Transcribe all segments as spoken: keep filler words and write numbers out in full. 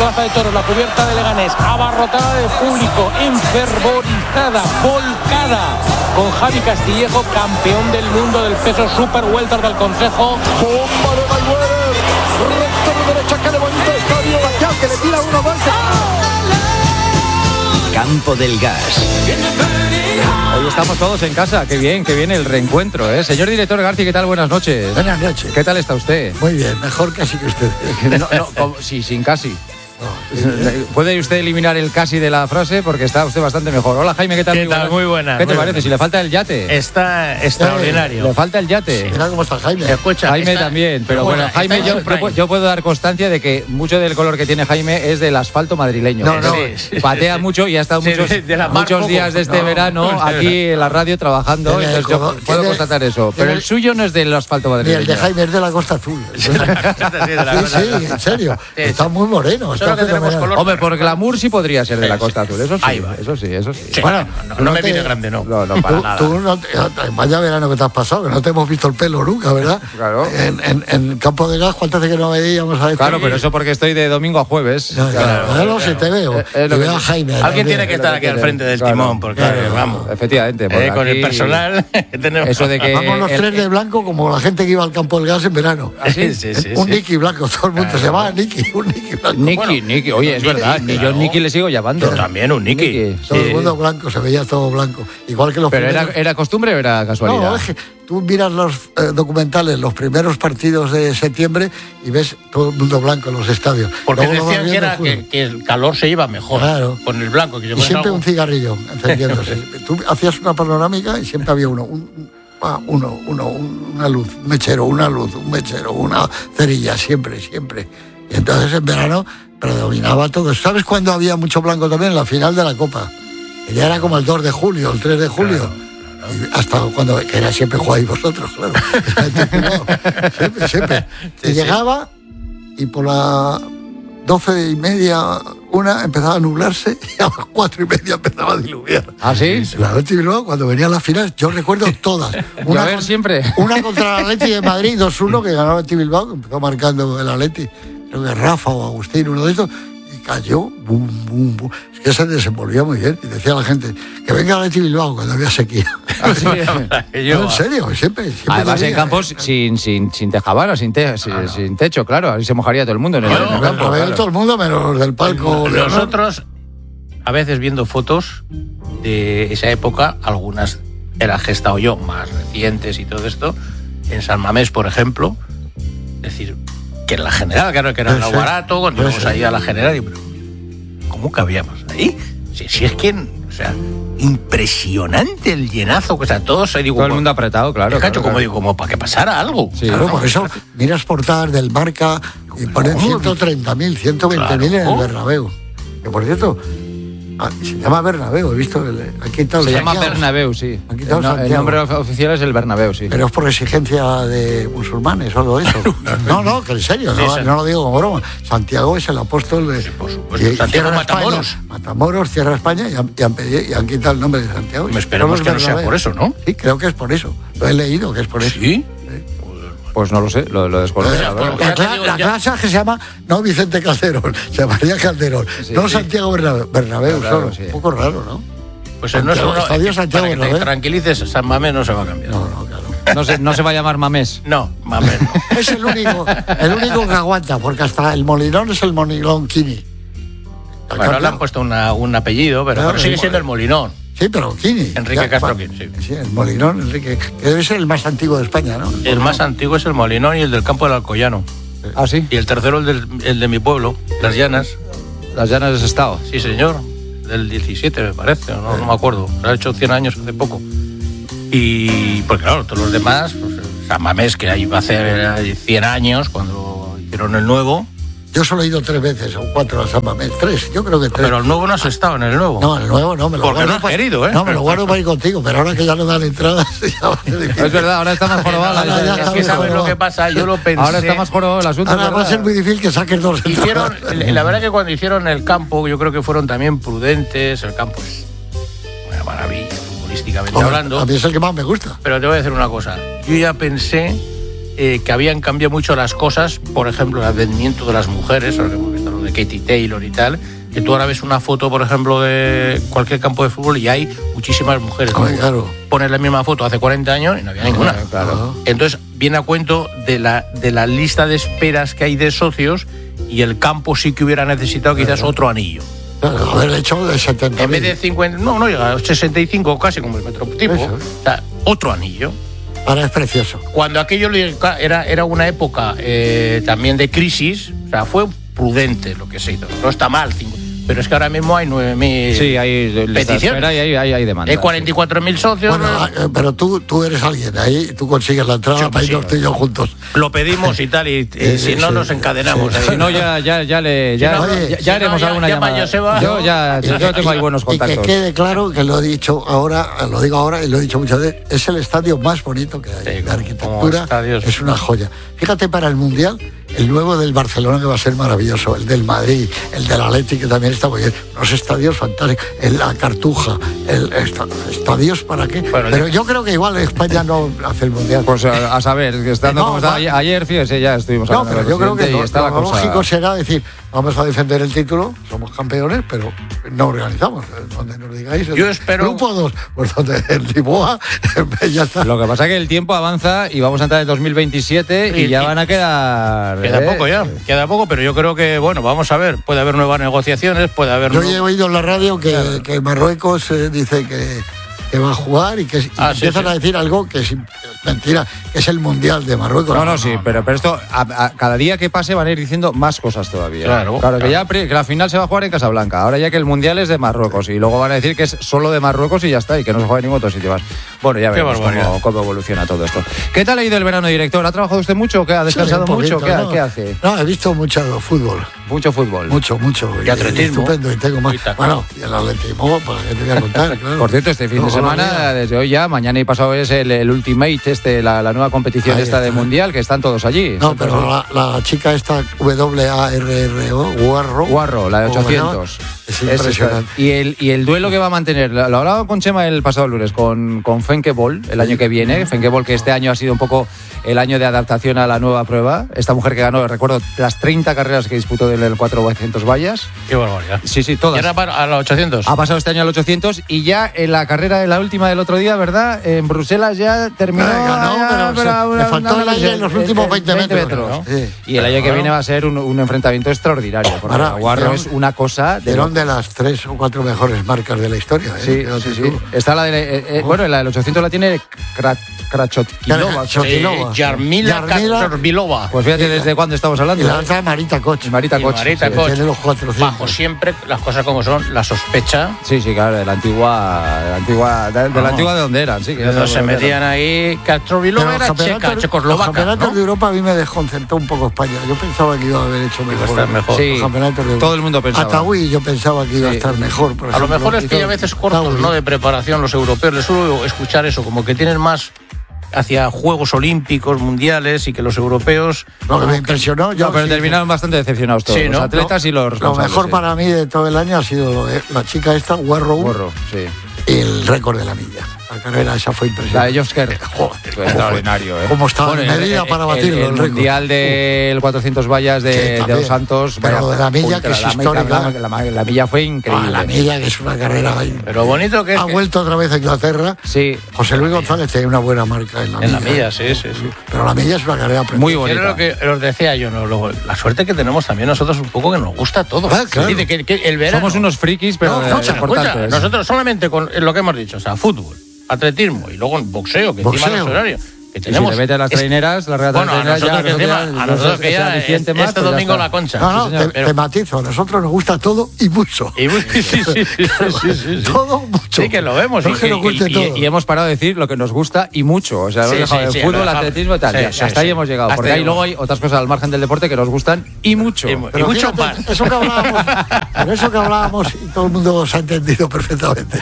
Plaza de Toros, la cubierta de Leganés, abarrotada de público, enfervorizada, volcada, con Javi Castillejo, campeón del mundo del peso super welter del Consejo. Bomba de Mayweather, recto de derecha que levanta el estadio, Gallán que le tira uno más. Campo del Gas. Hoy estamos todos en casa, qué bien, qué bien el reencuentro, ¿eh? Señor director García, ¿qué tal? Buenas noches. Buenas noches. ¿Qué tal está usted? Muy bien, mejor casi que usted. No, no, como- sí, sin casi. ¿Puede usted eliminar el casi de la frase? Porque está usted bastante mejor. Hola, Jaime, ¿qué tal? ¿Qué tal? Muy buenas. ¿Qué te muy parece? buenas. Si le falta el yate. Está extraordinario. Le falta el yate. Mira cómo está Jaime. Escucha, Jaime está- también, pero bueno, está Jaime, en yo, su yo prime. pu- yo puedo dar constancia de que mucho del color que tiene Jaime es del asfalto madrileño. No, no. Sí, sí, Patea sí. mucho y ha estado Sí, muchos, de- de la mar muchos poco. días de este No, verano no, aquí en la radio trabajando. Tiene Entonces yo color- puedo tiene- constatar eso. Pero tiene- el suyo no es del asfalto Ni madrileño. el de Jaime es de la Costa Azul. Sí, de la Sí, cosa. sí, en serio. Sí, Está sí. muy moreno. Está Solo que tenemos fenomenal. color. Hombre, por glamour sí podría ser de la Sí, Costa sí. Azul, eso sí, Ahí va. eso sí, eso sí. Sí, Bueno, no, tú no no me te- viene grande, no. No, no, para Tú, nada. tú no te- vaya verano que te has pasado, que no te hemos visto el pelo nunca, ¿verdad? Claro. En, en, en Campo de Gas, ¿cuánto hace que no veíamos a este? Claro, pero eso porque estoy de domingo a jueves. Ya, ya, Claro. ya no sé, te veo. Eh, es lo Te que- veo a Jaime. Alguien también. tiene que estar aquí al frente del Claro. timón, porque Claro. vamos. Efectivamente. porque Eh, con el aquí- personal tenemos. Eso de que- Vamos los el- tres de blanco como la gente que iba al Campo del Gas en verano. ¿Ah, sí? Sí, sí, un sí. Nicky blanco, todo el mundo se llama Nicky, un Nicky blanco. Nicky, Bueno, Nicky, oye, es Nicky, verdad, ni yo claro. Nicky le sigo llamando. Yo también, un Nicky. Todo el Sí. mundo blanco, se veía todo blanco. Igual que los ¿Pero era, primeros- era costumbre o era casualidad? No, es que tú miras los eh, documentales, los primeros partidos de septiembre y ves todo el mundo blanco en los estadios. Porque Luego lo vas decían que, viendo era, junio. que, que el calor se iba mejor Claro. con el blanco. Que se Y pone siempre algo. un cigarrillo encendiéndose. Tú hacías una panorámica y siempre había uno. Un, un- ah, uno, uno, un- una luz, un mechero, una luz, un mechero, una cerilla, siempre, siempre. Y entonces en verano predominaba todo. ¿Sabes cuándo había mucho blanco también? En la final de la Copa. Que ya era como el dos de julio, el tres de julio. Y hasta cuando, que era siempre jugáis vosotros, claro. siempre, siempre. Sí, y sí. llegaba y por la doce y media, una, empezaba a nublarse y a las cuatro y media empezaba a diluviar. ¿Ah, sí? La Atleti Bilbao, cuando venían las finales, yo recuerdo todas. Llover con- siempre. Una contra el Atleti de Madrid, dos uno, que ganó el Atleti Bilbao, que empezó marcando el Atleti. Creo que Rafa o Agustín, uno de estos, y cayó, bum, bum, bum. Es que se desenvolvía muy bien. Y decía a la gente, que venga el Atleti Bilbao cuando había sequía. Ah, sí. Que yo- No, en serio, siempre. siempre Además en tenía, campos eh, sin, sin, sin tejabara, sin, te- sin, sin techo, claro. Ahí se mojaría todo el mundo en el, Bueno, en el Pero campo. lo veía claro. todo el mundo menos los del palco. de honor. Nosotros, a veces viendo fotos de esa época, algunas de las que he estado yo, más recientes y todo esto, en San Mamés, por ejemplo, es decir, que en la general, claro que era Sí, algo sí. barato, cuando Sí, íbamos sí. ahí a la general, y, pero, ¿cómo cabíamos ahí? Si, si es que, o sea, impresionante el llenazo, que o sea, todos ahí digo, Todo el mundo apretado, claro. cacho, claro, como claro. digo, como para que pasara algo. Sí. Claro, por eso miras portadas del Marca y ponen ¿Cómo? ciento treinta mil, ciento veinte mil en el Claro. Bernabéu. Que por cierto, ah, se llama Bernabéu, he visto, el, aquí está el Se llama Santiago. Bernabéu, sí. Aquí El, está no- el Santiago. nombre of- oficial es el Bernabéu, sí. Pero es por exigencia de musulmanes, solo eso. No, no, que en serio, Sí, no, sí. no lo digo como broma. Santiago es el apóstol de. Sí, por supuesto. y- y Santiago cierra Matamoros. España, Matamoros, cierra España y han, y han pedido- y han quitado el nombre de Santiago. Me esperemos Solo que es no sea Bernabéu. por eso, ¿no? Sí, creo que es por eso. Lo he leído, que es por eso. Sí. Pues no lo sé, lo, lo desconozco. Ya, la verdad. por- La, te cla- digo, la ya- clase que se llama, no Vicente Calderón, se llamaría Calderón, Sí, no sí. Santiago Bernabéu, Bernabéu Claro, solo. sí. Un poco raro, ¿no? Pues no es Santiago, uno, Estadio Santiago para que te Bernabéu. tranquilices, San Mamés no se va a cambiar. No, no, claro. No se, no se va a llamar Mamés. No, Mamés no. Es el único, el único que aguanta, porque hasta el Molinón es el Molinón Kini. Bueno, le han puesto una- un apellido, pero, Claro, pero sigue el- siendo el Molinón. Sí, pero Kini. Enrique Ya, Castro va- Kini, sí. Sí, el Molinón, Enrique, que debe ser el más antiguo de España, ¿no? El más antiguo es el Molinón y el del campo del Alcoyano. Ah, sí. Y el tercero el, del, el de mi pueblo, Las Llanas. Las llanas de Estado. Sí, señor. Del diecisiete, me parece, o no, no me acuerdo. Se ha hecho cien años hace poco. Y, pues claro, todos los demás, pues, San Mamés, que ahí va a hacer cien años, cuando hicieron el nuevo. Yo solo he ido tres veces o cuatro a San Mamés, tres, yo creo que tres. Pero el nuevo no has estado en el nuevo. No, el nuevo no, me lo Porque guardo no has pa- querido, ¿eh? No, me lo guardo para ir contigo, pero ahora que ya no dan entradas, ya va a ser difícil. Es verdad, ahora está más jorobado. Ahora la- ya Es que sabes sabes cómo lo va. que pasa, yo lo pensé. Ahora está más jorobado el asunto. Ahora es va a verdad. ser muy difícil que saques dos Hicieron, entradas. la verdad que cuando hicieron el campo, yo creo que fueron también prudentes. El campo es una maravilla, futbolísticamente Hombre, hablando. a mí es el que más me gusta. Pero te voy a decir una cosa. Yo ya pensé eh, que habían cambiado mucho las cosas. Por ejemplo, el advenimiento de las mujeres, ahora que hemos visto lo de Katie Taylor y tal, que tú ahora ves una foto, por ejemplo, de cualquier campo de fútbol y hay muchísimas mujeres. Ay, claro. Pones la misma foto hace cuarenta años y no había ninguna. Claro. Entonces viene a cuento de la, de la lista de esperas que hay de socios, y el campo sí que hubiera necesitado quizás Claro. otro anillo. Claro, haber hecho de setenta En vez de cincuenta, no, no llega a sesenta y cinco casi como el metrotipo. Eso. O sea, otro anillo. Ahora es precioso. Cuando aquello era, era una época eh, también de crisis, o sea, fue prudente lo que se hizo. No está mal, pero es que ahora mismo hay nueve mil Sí, hay peticiones. Hay, hay, hay, hay demanda. Hay cuarenta y cuatro mil socios. Bueno, eh, pero tú, tú eres alguien ahí, tú consigues la entrada Sí, para sí. irnos tú y yo juntos. Lo pedimos y tal, y, y Sí, si sí, no sí. nos encadenamos. Sí. ahí. Si no, ya, ya, ya le. Ya, Si no, ya, oye, ya si no, haremos ya- alguna llama a llamada. Joseba. Yo ya Y- yo tengo ahí y- buenos Y contactos. que quede claro, que lo he dicho ahora, lo digo ahora y lo he dicho muchas veces, es el estadio más bonito que hay. Sí, La como arquitectura estadios. es una joya. Fíjate, para el Mundial, el nuevo del Barcelona, que va a ser maravilloso, el del Madrid, el del Atlético, que también está muy bien, los estadios fantásticos, el, la Cartuja, el, esta- estadios para qué. Bueno, Pero de- yo creo que igual España no hace el Mundial. Pues a, a saber, que estando No, como estaba va- ayer, ayer, fíjese, ya estuvimos No, hablando pero con yo el creo que presidente y lo, está la lo cosa- lógico será decir, vamos a defender el título, somos campeones, pero no organizamos. Donde nos digáis, Yo espero- grupo dos, pues donde en Lisboa, ya está. Lo que pasa es que el tiempo avanza y vamos a entrar en dos mil veintisiete y Sí, ya y- van a quedar. Queda ¿eh? poco ya, queda poco, pero yo creo que, bueno, vamos a ver, puede haber nuevas negociaciones, puede haber... Yo nu- he oído en la radio que, que Marruecos eh, dice que, que va a jugar y que y Ah, sí, empiezan sí. a decir algo que es mentira, que es el Mundial de Marruecos. No, no, sí, pero, pero esto, a, a- cada día que pase van a ir diciendo más cosas todavía. Claro, claro, que claro. ya pri- que la final se va a jugar en Casablanca, ahora ya que el Mundial es de Marruecos y luego van a decir que es solo de Marruecos y ya está, y que no se juega en ningún otro sitio más. Bueno, ya Qué veremos barbaridad. cómo, cómo evoluciona todo esto. ¿Qué tal ha ido el verano, director? ¿Ha trabajado usted mucho o qué? ¿Ha Sí, descansado un poquito, mucho? ¿Qué, no. qué hace? No, he visto mucho fútbol. Mucho fútbol. Mucho, mucho. Y atletismo. Estupendo. Y tengo más. Y taco. Bueno, y el atletismo, ¿para qué te voy a contar? Claro. Por cierto, este fin de Luego la semana, liga. desde hoy ya, mañana y pasado es el, el Ultimate, este, la, la nueva competición Ahí esta de está. Mundial, que están todos allí. No, Están pero todos- la, la chica esta W A R R O, Guarro. Guarro, la de ¿cómo se llama? ochocientos. Es Ese impresionante. está. Y el, y el duelo que va a mantener, lo lo hablaba con Chema el pasado lunes, con, con Fenke Bol, el año que viene. Fenke Bol, que este año ha sido un poco el año de adaptación a la nueva prueba. Esta mujer que ganó, recuerdo, las treinta carreras que disputó del cuatrocientos vallas. Qué barbaridad. Sí, sí, ¿Y todas. ahora para- a los ochocientos? Ha pasado este año al ochocientos y ya en la carrera de la última del otro día, ¿verdad? En Bruselas ya terminó. Ah, ganó, ya, pero se- le faltó el aire en los últimos veinte metros, ¿no? Sí. Y el año que Claro. viene va a ser un, un enfrentamiento extraordinario. Porque Ahora, Guarro hicieron- es una cosa de Fueron loco. de las tres o cuatro mejores marcas de la historia. ¿eh? Sí, Fíjate sí, sí. tú. Está la de. eh, eh, bueno, la del ochocientos la tiene Kra- Krachotkilova. Kra- Eh, Chotilova. Yarmila Yarmila. Kaczorbilova. Pues fíjate desde cuándo estamos Y hablando. la ¿eh? otra Marita Koch. Y Marita Y Koch. Marita sí. Koch. Tiene los cuatrocientos. Bajo siempre las cosas como son, la sospecha. Sí, sí, claro, de la antigua. De la antigua, de, de la No. antigua de donde eran, sí. Que ya Cuando sabemos se dónde metían eran. ahí, Kaczorbilova era checa, Los checoslovaca, campeonatos ¿no? de Europa a mí me desconcertó un poco España. Yo pensaba que iba a haber hecho mejor. estar mejor. Sí, Los campeonatos de Europa. todo el mundo pensaba. Ataúí yo pensaba que iba a Sí. estar mejor. Por A lo ejemplo. mejor es que hay a Hizo- veces cortos, Ataúí. ¿no? De preparación los europeos. Les suelo escuchar eso, como que tienen más hacia Juegos Olímpicos, Mundiales, y que los europeos... Lo que me impresionó, yo No, pero sí, terminaron bastante decepcionados todos. Sí, ¿no? Los atletas y los Lo responsables. mejor sí. para mí de todo el año ha sido lo de la chica esta, Guarro, Gorro, sí. y el récord de la milla. La carrera esa fue La impresionante. de Jofsker. Joder, Fue extraordinario, ¿eh? Cómo estaba Bueno, en el- medida el- para el- batirlo. El, el récord. mundial del cuatrocientos vallas de, Sí, de también. Dos Santos. Pero vaya, de la milla, ultra, que es la milla- histórica. La, la- la milla fue increíble. Ah, la milla, que es una carrera ahí. Pero bonito que es Ha que- vuelto otra vez a Inglaterra. Sí, José Luis González tiene una buena marca en la en la milla. milla, sí, sí, sí. Pero la milla es una carrera muy Yo bonita. era lo que os decía yo, ¿no? Luego, la suerte que tenemos también nosotros un poco que nos gusta todo. Ah, claro. Dice que, que el verano... Somos unos frikis, pero No, eh, escucha, importantes. escucha, nosotros solamente con lo que hemos dicho, o sea, fútbol, atletismo y luego boxeo, que encima Boxeo. no es horario. Que Y tenemos, si le metes las es- traineras, las regatas Bueno, a traineras, nosotros ya, que encima, ya- a nosotros que ese ya aliciente es- más, este pues ya domingo está. la concha. No, no, Sí, señor, te, pero- te matizo. A nosotros nos gusta todo y mucho. y- sí, sí, sí, sí, sí, sí. Todo mucho. Sí, que lo vemos. No y es que nos y- guste y- todo. Y hemos parado de decir lo que nos gusta y mucho. O sea, hemos Sí, dejado sí, el sí, fútbol, lo dejamos. atletismo y tal. Sí, Ya, sí, hasta ahí sí. hemos llegado. Hasta Porque ahí hay luego hemos- hay otras cosas al margen del deporte que nos gustan y mucho. Y mu- Pero mucho fíjate, más. Eso que hablábamos, pero eso que hablábamos y todo el mundo os ha entendido perfectamente.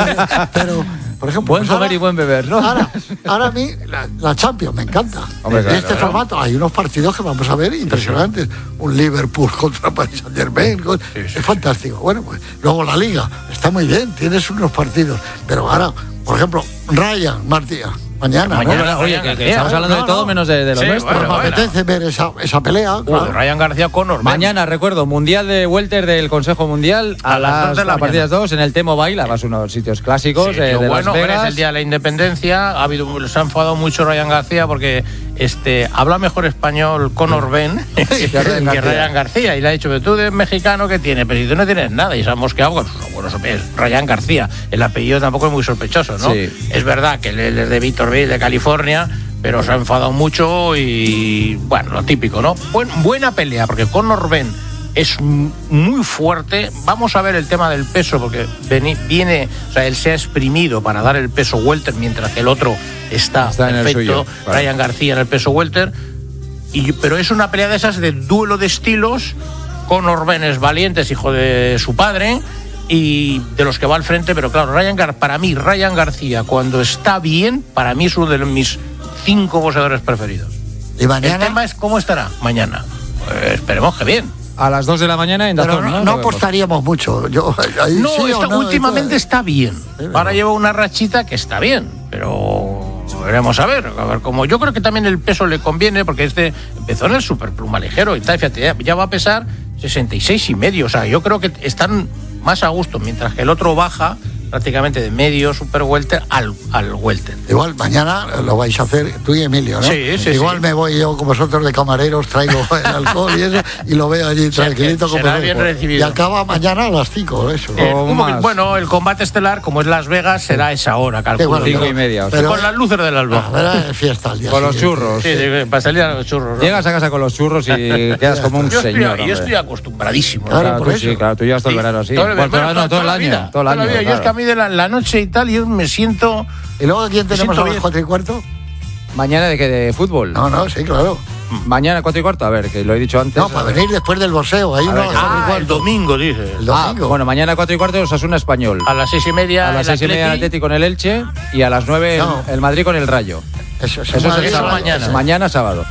Pero, por ejemplo, Buen pues comer ahora- y buen beber, ¿no? Ahora, ahora a mí la, la Champions me encanta. Hombre, de claro, este claro. formato hay unos partidos que vamos a ver impresionantes. Un Liverpool contra Paris Saint Germain. Es fantástico. Bueno, pues luego la Liga está muy bien, tienes unos partidos. Pero ahora, por ejemplo, Ryan Martínez, Mañana, Mañana, ¿no? Oye, Ryan que, que García. estamos hablando No, de todo no. menos de, de lo Sí, nuestro. Pero bueno, me bueno. apetece ver esa, esa pelea. Uh, claro. Ryan García Conor. Mañana, recuerdo, Mundial de Welter del Consejo Mundial a, A las las dos de la a partir de las mañana. dos en el T-Mobile, además unos sitios clásicos Sí, de, lo de bueno, Las es Vegas. el día de la independencia. Ha habido, se ha enfadado mucho Ryan García porque este habla mejor español Conor Ben que Ryan García. Ryan García. Y le ha dicho, pero tú eres mexicano, ¿qué tienes? Pero si tú no tienes nada. Y se ha mosqueado con sus buenos es Ryan García. El apellido tampoco es muy sospechoso, ¿no? Sí. Es verdad que él es de Victorville, de California, pero se ha enfadado mucho y, bueno, lo típico, ¿no? Buen, buena pelea, porque Conor Ben es m- muy fuerte. Vamos a ver el tema del peso, porque veni- viene, o sea, él se ha exprimido para dar el peso welter, mientras que el otro está, Está en el perfecto, suyo, claro. Ryan García en el peso welter. Y, pero es una pelea de esas de duelo de estilos. Conor Ben es valiente, es hijo de su padre y de los que va al frente, pero claro, Ryan Gar- para mí, Ryan García, cuando está bien, para mí es uno de mis cinco boxeadores preferidos. Y El mañana. tema es cómo estará mañana. Pues esperemos que bien. A las dos de la mañana en Pero Dazón, no, ¿no? no Lo vemos. apostaríamos mucho. Yo, ahí No, sí o está- no, últimamente esto- está bien. pero- Ahora lleva una rachita que está bien, pero veremos a ver. A ver cómo. Yo creo que también el peso le conviene porque este empezó en el superpluma ligero y tal. Fíjate, ya, ya va a pesar sesenta y seis y medio. O sea, yo creo que están más a gusto, mientras que el otro baja prácticamente de medio super welter al, al welter. Igual mañana lo vais a hacer tú y Emilio, ¿no? Sí, sí, Igual sí. me voy yo con vosotros de camareros, traigo el alcohol y eso, y lo veo allí Será- tranquilito como será el bien loco. recibido. Y acaba mañana a las cinco, eso. Eh, O un poquito- más. bueno, el combate estelar, como es Las Vegas, será a esa hora, calculo. bueno, Cinco yo. y media, o sea. pero- Con las luces del alba. A ver, es fiesta al día Con los siguiente. churros. Sí, sí, para salir a los churros, ¿no? Llegas a casa con los churros y quedas como un yo estoy, señor. yo hombre. estoy acostumbradísimo. ¿no? Claro, Claro, por tú eso. sí, claro, tú llevas todo el verano así. Todo el, Bueno, todo el bueno, verano, todo el la año. vida, Todo el toda la año. vida. Yo es que a mí de la, la noche y tal, yo me siento. ¿Y luego a quién Me tenemos siento a las bien. cuatro y cuarto? Mañana de qué, de fútbol. No, no, sí, claro. Mañana cuatro y cuarto, a ver, que lo he dicho antes. No, para venir después del boxeo. Hay A uno ver, a las cuatro y Ah, cuarto. el domingo, dice. El Ah, domingo. bueno, mañana cuatro y cuarto Osasuna Español. A las seis y media. A las el seis y media el Atleti. Atleti con el Elche y a las nueve el- No. el Madrid con el Rayo. Eso, Eso es el eso sábado. mañana. Es mañana sábado.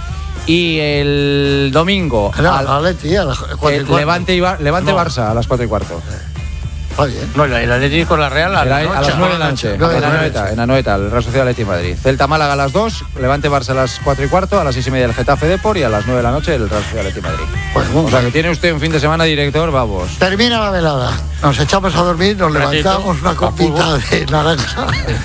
Y el domingo No, al- al Atleti, a las cuatro y el cuarto. Levante, y Bar- Levante No. Barça a las cuatro y cuarto. Está bien. No, el el Atleti con la Real a, Era la a las nueve de la noche, nueve de en la Anoeta, noche. en Anoeta, el Real Sociedad Atleti Madrid. Celta Málaga a las dos, Levante Barça a las cuatro y cuarto, a las seis y media el Getafe Depor y a las nueve de la noche el Real Sociedad Atleti Madrid. Pues bueno, O sea que tiene usted un fin de semana director, vamos. termina la velada. Nos echamos a dormir, nos Ratito, levantamos una a copita de naranja.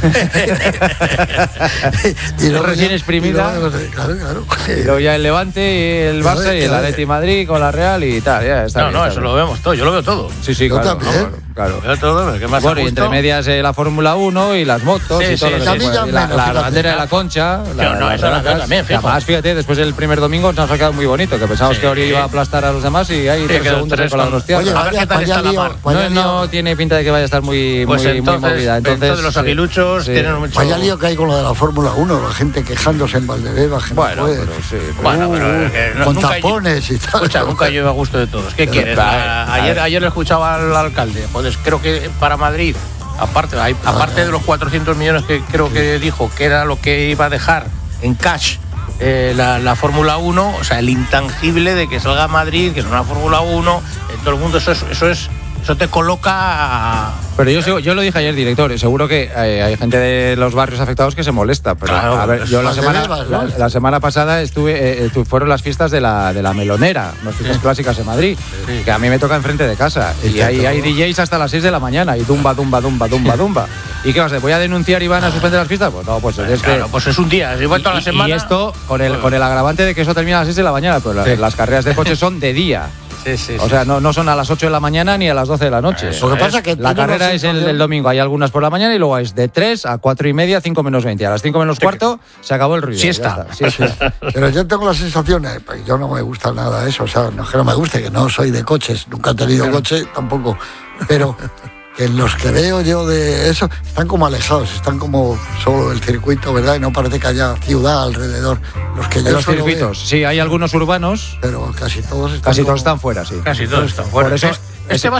Recién ya- exprimida. y luego, claro, claro. Y luego ya el Levante, y el Barça y el Atleti Madrid con la Real y tal, ya está No, bien, no, está eso bien. lo vemos todo. Yo lo veo todo. Sí, sí, Yo claro. también. claro, claro. Lo veo todo. ¿Qué más Bueno, a y entre gusto? medias eh, la Fórmula uno y las motos Sí, y todo sí, lo que sí, se sí. puede. A mí Y ya la, menos, la fíjate. bandera de la Concha. la- no, las esa la veo ratas. también, fijo. Además, fíjate, después del primer domingo nos ha quedado muy bonito, que pensábamos Sí, que Ori sí. iba a aplastar a los demás y hay Sí, tres quedó segundos tres con la con- hostia. Oye, A ver vaya, qué tal vaya está la lío, mar. vaya No, lío- no tiene pinta de que vaya a estar muy, Pues muy, muy entonces, movida. Entonces, entonces los sí, aguiluchos sí. tienen mucho. Vaya lío que hay con lo de la Fórmula uno, la gente quejándose en Valdebebas, que Bueno, no puede. pero sí. pero- Bueno, pero es que no- con nunca- tapones y tal. Escucha, nunca llevo a gusto de todos. ¿Qué quieres? Vale, A- vale. ayer, ayer le escuchaba al alcalde. Pues creo que para Madrid, aparte, hay- aparte de los cuatrocientos millones que creo que dijo que era lo que iba a dejar en cash eh, la, la Fórmula uno, o sea, el intangible de que salga a Madrid, que es una Fórmula uno, en todo el mundo, eso es, eso es, eso te coloca. Pero yo, sigo- yo lo dije ayer, director, y seguro que eh, hay gente de los barrios afectados que se molesta. Pero Claro, a ver, pues, yo la Valdebebas, semana, ¿no? la, la semana pasada estuve, eh, estu- fueron las fiestas de la, de la Melonera, las fiestas clásicas en Madrid, que a mí me toca enfrente de casa. Y hay, hay D Js hasta las seis de la mañana, y dumba, dumba, dumba, dumba, dumba. ¿Y qué vas a hacer? ¿Voy a denunciar y van a suspender las fiestas? Pues no, pues es que... Claro, pues es un día, es igual toda la Y- semana. Y esto con el, con el agravante de que eso termina a las seis de la mañana, pero la- Sí. las carreras de coche son de día. Sí, sí, O sí. sea, no, no son a las ocho de la mañana ni a las doce de la noche. Eso Lo que pasa es que La tiene carrera una es el sensación- del domingo. Hay algunas por la mañana y luego es de tres a cuatro y media, cinco menos veinte. A las cinco menos cuarto se acabó el ruido. Siesta. Ya está. Siesta. Pero yo tengo la sensación, eh, pues yo no me gusta nada eso, o sea, no es que no me guste, que no soy de coches, nunca he tenido coche tampoco, pero que los que veo yo de eso están como alejados, están como solo del circuito, ¿verdad? Y no parece que haya ciudad alrededor. Los que De yo los suelo ver, circuitos. Sí, hay algunos urbanos, pero casi todos están casi como- todos están fuera, sí. Casi todos están fuera. Por eso, Este- este va a